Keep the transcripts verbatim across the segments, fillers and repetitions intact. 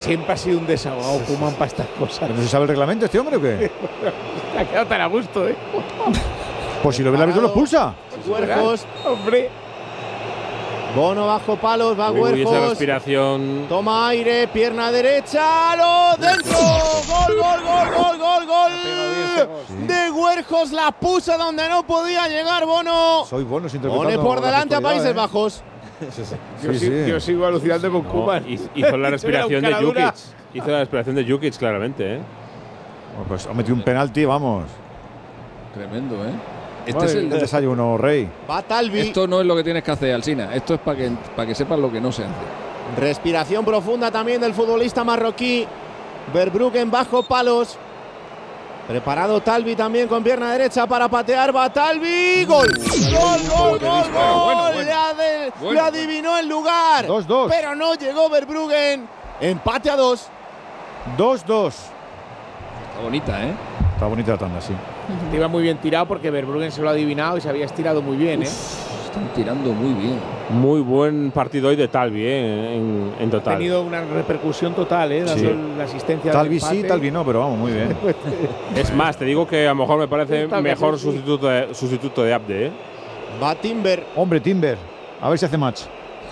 siempre ha sido un desahogado Koeman para estas cosas. ¿Pero no se sabe el reglamento este hombre o qué? Te ha quedado tan a gusto, ¿eh? Pues si lo ve el árbitro lo expulsa. Huerjos. Hombre. Bono bajo palos, va Uy, Huerjos. esa respiración. Toma aire, pierna derecha, lo dentro. Gol, gol, gol, gol, gol, gol. Sí. De Huerjos, la puso donde no podía llegar Bono. Soy Bono interpretando. Pone por la delante a Países actualidad, ¿eh? Bajos. Yo, Sí, sigo, sí. yo sigo alucinando con No, Koeman. hizo la respiración de Cara dura. Jukic. Hizo la respiración de Jukic, claramente, ¿eh? Bueno, pues ha metido un penalti, vamos. Tremendo, ¿eh? Este Vale, es el el de- desayuno, Rey. Va Talvi. Esto no es lo que tienes que hacer, Alsina. Esto es para que, para que sepas lo que no se hace. Respiración profunda también del futbolista marroquí. Verbruggen bajo palos. Preparado Talvi también con pierna derecha para patear. Va Talvi. Gol. Gol, gol, gol, gol. Bueno, bueno. Le, ade- Bueno, le adivinó el lugar. dos dos. Pero no llegó Verbruggen. Empate a dos. dos dos. Está bonita, ¿eh? Está bonita la tanda, sí. Te iba muy bien tirado porque Verbruggen se lo ha adivinado y se había estirado muy bien, ¿eh? Están tirando muy bien. Muy buen partido hoy de Talvi, ¿eh? En, en Ha total. tenido una repercusión total, ¿eh? Dando Sí. la asistencia. Talvi del sí, empate. Talvi no, pero vamos, muy bien. Es más, te digo que a lo mejor me parece Tal vez mejor sí. sustituto de, sustituto de Abde, ¿eh? Va Timber. Hombre, Timber. A ver si hace match.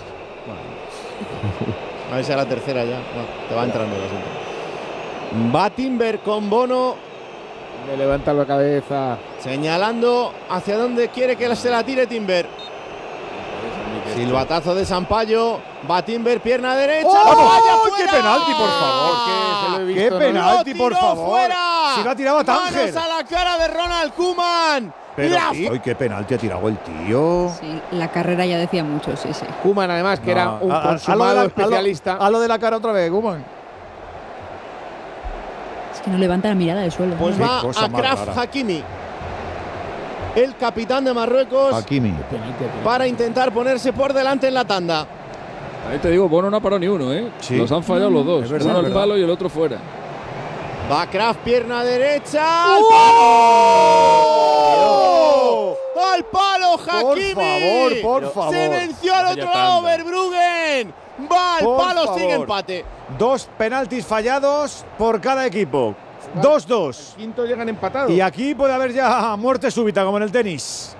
A ver si a la tercera ya. Bueno, te va entrando el asunto. Va Timber con Bono. Le levanta la cabeza. Señalando hacia dónde quiere que se la tire Timber. Silbatazo de Sampaio. Va Timber, pierna derecha. ¡Oh! ¡La valla ¡Qué fuera! penalti, por favor! Que se lo he visto, ¡Qué ¿no? penalti, ¡Lo por tiró favor! fuera! Si lo ha tirado a Tánger. Manos a la cara de Ronald Koeman. Pero, La tío, ¡ay, qué penalti ha tirado el tío! Sí, la carrera ya decía mucho, sí, sí. Koeman, además, que era No, un a- a- a lo de consumado la- a lo- especialista. A lo de la cara otra vez, Koeman. Es que no levanta la mirada del suelo. Pues Qué va cosa más Achraf rara. Hakimi, el capitán de Marruecos, Hakimi. para intentar ponerse por delante en la tanda. Ahí te digo, Bono no ha parado ni uno, ¿eh? Sí. Los han fallado los dos. Es verdad, uno es al verdad. palo y el otro fuera. Va Achraf, pierna derecha. ¡Al palo! ¡Al palo, Hakimi! Por favor, por favor. Se venció al otro lado Verbruggen. Va al Por palo, favor. sigue empate. Dos penaltis fallados por cada equipo. dos dos. Quinto llegan empatados. Y aquí puede haber ya muerte súbita, como en el tenis.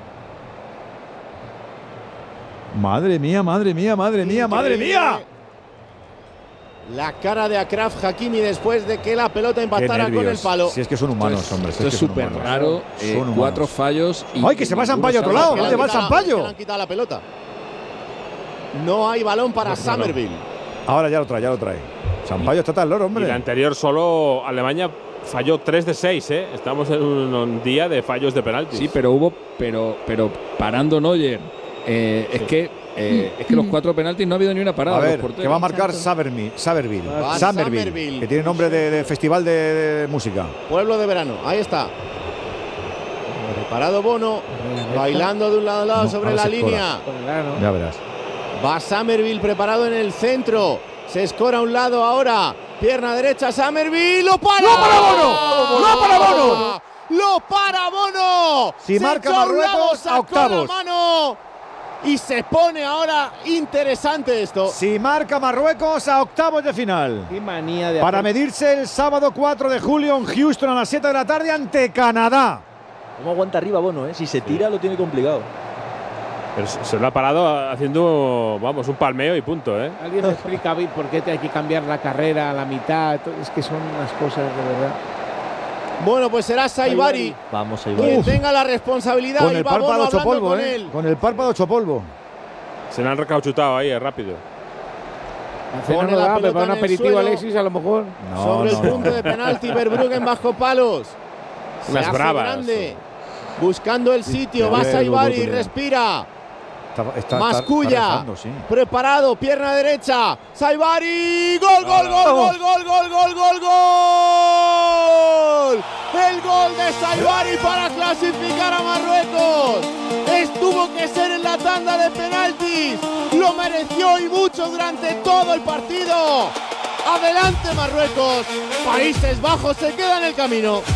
Madre mía, madre mía, madre mía, madre Increíble. mía. La cara de Achraf Hakimi después de que la pelota empatara Qué con el nervios. palo. Si es que son humanos, Esto es- hombre. si Esto es es que son súper humanos. raro. Son eh, humanos. cuatro fallos. Y ¡Ay, que se va ninguno Sampaio a otro sabe- lado! Que le ¿Dónde han va el quitado- Sampaio? que le han quitado la pelota. No hay balón para Summerville. Ahora ya lo trae, ya lo trae. Sampaio está tan loro, Y hombre. la anterior solo Alemania falló tres de seis, ¿eh? Estamos en un, un día de fallos de penaltis. Sí, pero hubo, pero, pero parando Neuer. Eh, es que, eh, es que los cuatro penaltis no ha habido ni una parada. A de los ver, porteros. que va a marcar Exacto. Sabermi- Saberville. Va Samerville, Summerville. que tiene nombre de, de festival de, de música. Pueblo de verano, ahí está. Preparado Bono, bailando de un lado a lado No, sobre ahora la se escora. línea. Con el ano. Ya verás. Va Summerville preparado en el centro. Se escora a un lado ahora. Pierna derecha, Summerville. ¡Lo para! ¡Lo para Bono! ¡Lo para Bono! ¡Lo para Bono! Si Se marca echó a un Marruecos, lado, a sacó octavos. la mano. Y se pone ahora interesante esto. Si marca Marruecos a octavos de final. Qué manía de Para hacer- medirse el sábado cuatro de julio en Houston a las siete de la tarde ante Canadá. ¿Cómo aguanta arriba Bono? Eh? Si se tira, lo tiene complicado. Pero se se lo ha parado haciendo, vamos, un palmeo y punto, ¿eh? Alguien me explica Vic, por qué te hay que cambiar la carrera a la mitad. Es que son unas cosas de verdad. Bueno, pues será Saibari Vamos ahí, quien vamos. tenga la responsabilidad. Con y el va Bono párpado hecho hablando polvo, con ¿eh? él. Con el párpado hecho polvo. Se le han recauchutado ahí, eh, rápido. La cena Pone no la da, pelota pero para un en el aperitivo, suelo. Alexis, a lo mejor. No, Sobre no, el punto no. de penalti, Verbruggen bajo palos. Se Unas hace bravas. grande. Buscando el sitio, va Qué Saibari, duro, qué respira. Está, está, Masculla. está rezando, sí. Preparado, pierna derecha. Saibari. Gol, gol, gol, gol, gol, gol, gol, gol, gol. El gol de Saibari para clasificar a Marruecos. Estuvo que ser en la tanda de penaltis. Lo mereció y mucho durante todo el partido. Adelante Marruecos. Países Bajos se queda en el camino.